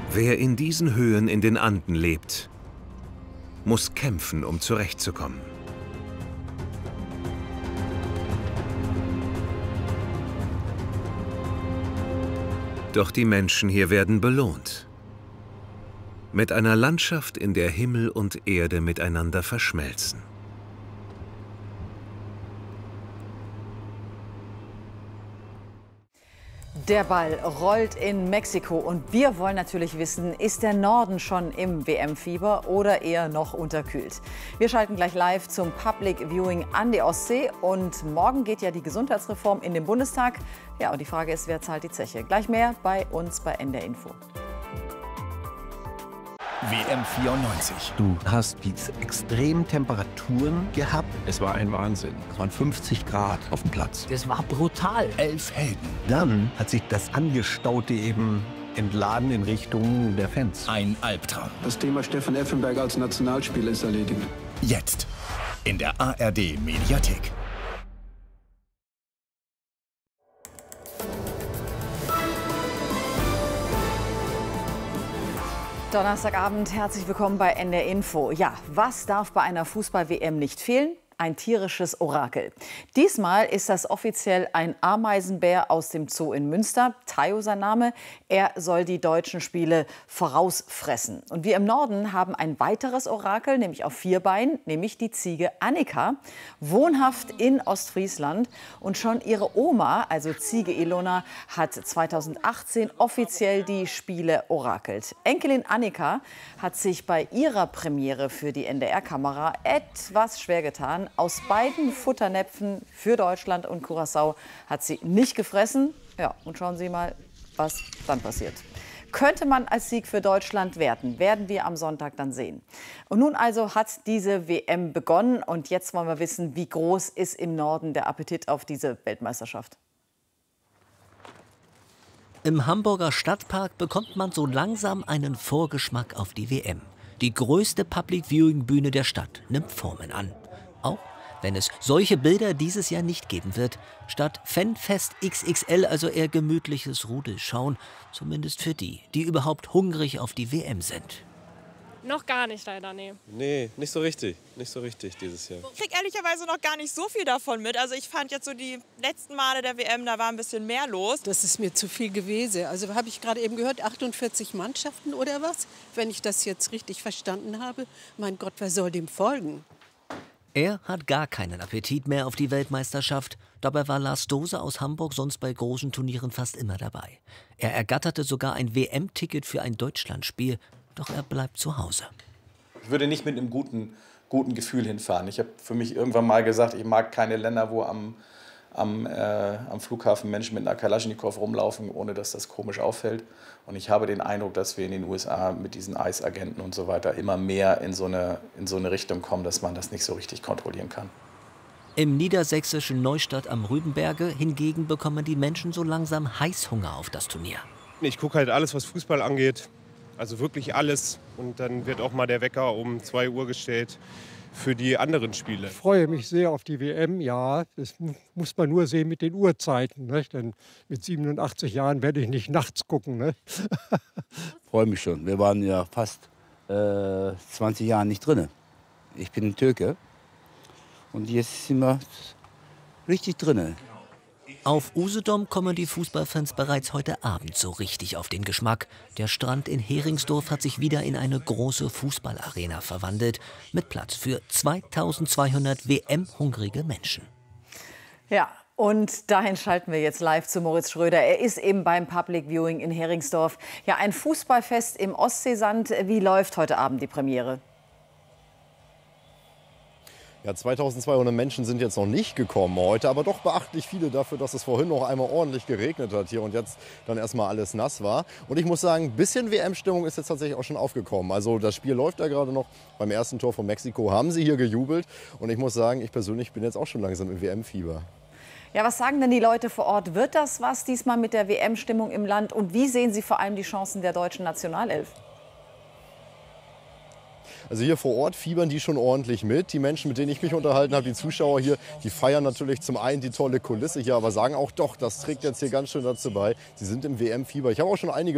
Wer in diesen Höhen in den Anden lebt, muss kämpfen, um zurechtzukommen. Doch die Menschen hier werden belohnt. Mit einer Landschaft, in der Himmel und Erde miteinander verschmelzen. Der Ball rollt in Mexiko und wir wollen natürlich wissen, ist der Norden schon im WM-Fieber oder eher noch unterkühlt? Wir schalten gleich live zum Public Viewing an die Ostsee und morgen geht ja die Gesundheitsreform in den Bundestag. Ja, und die Frage ist, wer zahlt die Zeche? Gleich mehr bei uns bei NDR Info. WM 94. Du hast diese extremen Temperaturen gehabt. Es war ein Wahnsinn. Es waren 50 Grad auf dem Platz. Das war brutal. 11 Helden. Dann hat sich das Angestaute eben entladen in Richtung der Fans. Ein Albtraum. Das Thema Stefan Effenberg als Nationalspieler ist erledigt. Jetzt in der ARD Mediathek. Donnerstagabend, herzlich willkommen bei NDR Info. Ja, was darf bei einer Fußball-WM nicht fehlen? Ein tierisches Orakel. Diesmal ist das offiziell ein Ameisenbär aus dem Zoo in Münster. Tayo sein Name. Er soll die deutschen Spiele vorausfressen. Und wir im Norden haben ein weiteres Orakel, nämlich auf 4 Beinen, nämlich die Ziege Annika, wohnhaft in Ostfriesland. Und schon ihre Oma, also Ziege Ilona, hat 2018 offiziell die Spiele orakelt. Enkelin Annika hat sich bei ihrer Premiere für die NDR-Kamera etwas schwer getan. Aus beiden Futternäpfen für Deutschland und Curaçao hat sie nicht gefressen. Ja, und schauen Sie mal, was dann passiert. Könnte man als Sieg für Deutschland werten, werden wir am Sonntag dann sehen. Und nun also hat diese WM begonnen und jetzt wollen wir wissen, wie groß ist im Norden der Appetit auf diese Weltmeisterschaft. Im Hamburger Stadtpark bekommt man so langsam einen Vorgeschmack auf die WM. Die größte Public-Viewing-Bühne der Stadt nimmt Formen an. Auch wenn es solche Bilder dieses Jahr nicht geben wird. Statt Fanfest XXL also eher gemütliches Rudelschauen. Zumindest für die, die überhaupt hungrig auf die WM sind. Noch gar nicht, leider, nee. Nee, nicht so richtig. Nicht so richtig dieses Jahr. Ich krieg ehrlicherweise noch gar nicht so viel davon mit. Also ich fand jetzt so die letzten Male der WM, da war ein bisschen mehr los. Das ist mir zu viel gewesen. Also habe ich gerade eben gehört, 48 Mannschaften oder was? Wenn ich das jetzt richtig verstanden habe. Mein Gott, wer soll dem folgen? Er hat gar keinen Appetit mehr auf die Weltmeisterschaft. Dabei war Lars Dose aus Hamburg sonst bei großen Turnieren fast immer dabei. Er ergatterte sogar ein WM-Ticket für ein Deutschlandspiel. Doch er bleibt zu Hause. Ich würde nicht mit einem guten Gefühl hinfahren. Ich habe für mich irgendwann mal gesagt, ich mag keine Länder, wo am Flughafen Menschen mit einer Kalaschnikow rumlaufen, ohne dass das komisch auffällt. Und ich habe den Eindruck, dass wir in den USA mit diesen ICE-Agenten und so weiter immer mehr in so eine Richtung kommen, dass man das nicht so richtig kontrollieren kann. Im niedersächsischen Neustadt am Rübenberge hingegen bekommen die Menschen so langsam Heißhunger auf das Turnier. Ich gucke halt alles, was Fußball angeht. Also wirklich alles. Und dann wird auch mal der Wecker um 2 Uhr gestellt für die anderen Spiele. Ich freue mich sehr auf die WM, ja. Das muss man nur sehen mit den Uhrzeiten. Nicht? Denn mit 87 Jahren werde ich nicht nachts gucken. Ne? Ich freue mich schon. Wir waren ja fast 20 Jahre nicht drin. Ich bin ein Türke und jetzt sind wir richtig drin. Auf Usedom kommen die Fußballfans bereits heute Abend so richtig auf den Geschmack. Der Strand in Heringsdorf hat sich wieder in eine große Fußballarena verwandelt, mit Platz für 2200 WM-hungrige Menschen. Ja, und dahin schalten wir jetzt live zu Moritz Schröder. Er ist eben beim Public Viewing in Heringsdorf. Ja, ein Fußballfest im Ostseesand. Wie läuft heute Abend die Premiere? Ja, 2200 Menschen sind jetzt noch nicht gekommen heute, aber doch beachtlich viele dafür, dass es vorhin noch einmal ordentlich geregnet hat hier und jetzt dann erstmal alles nass war. Und ich muss sagen, ein bisschen WM-Stimmung ist jetzt tatsächlich auch schon aufgekommen. Also das Spiel läuft ja gerade noch. Beim ersten Tor von Mexiko haben sie hier gejubelt. Und ich muss sagen, ich persönlich bin jetzt auch schon langsam im WM-Fieber. Ja, was sagen denn die Leute vor Ort? Wird das was diesmal mit der WM-Stimmung im Land? Und wie sehen Sie vor allem die Chancen der deutschen Nationalelf? Also hier vor Ort fiebern die schon ordentlich mit. Die Menschen, mit denen ich mich unterhalten habe, die Zuschauer hier, die feiern natürlich zum einen die tolle Kulisse hier, aber sagen auch doch, das trägt jetzt hier ganz schön dazu bei. Sie sind im WM-Fieber. Ich habe auch schon einige